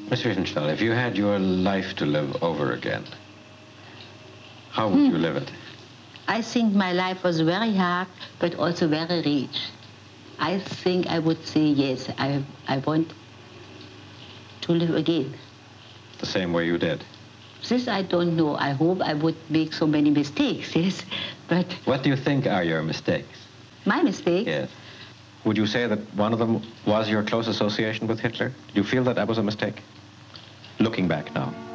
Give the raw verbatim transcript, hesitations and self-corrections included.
Miss Riefenstahl, if you had your life to live over again, how would hmm. you live it? I think my life was very hard, but also very rich. I think I would say yes, I, I want to live again. The same way you did? This I don't know. I hope I would make so many mistakes, yes, but... What do you think are your mistakes? My mistakes? Yes. Would you say that one of them was your close association with Hitler? Do you feel that that was a mistake? Looking back now.